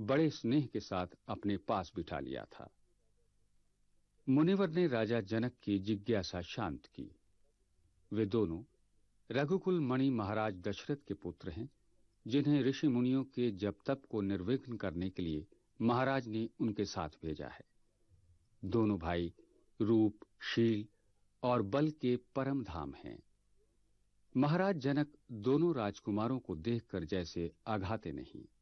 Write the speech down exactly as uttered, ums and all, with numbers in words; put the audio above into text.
बड़े स्नेह के साथ अपने पास बिठा लिया था। मुनिवर ने राजा जनक की जिज्ञासा शांत की। वे दोनों रघुकुल मणि महाराज दशरथ के पुत्र हैं, जिन्हें ऋषि मुनियों के जप तप को निर्विघ्न करने के लिए महाराज ने उनके साथ भेजा है। दोनों भाई रूप, शील और बल के परम धाम हैं। महाराज जनक दोनों राजकुमारों को देखकर जैसे आघाते नहीं,